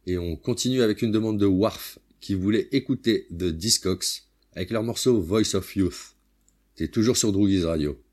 Et on continue avec une demande de Warf qui voulait écouter The Discogs avec leur morceau Voice of Youth. T'es toujours sur Droogies Radio.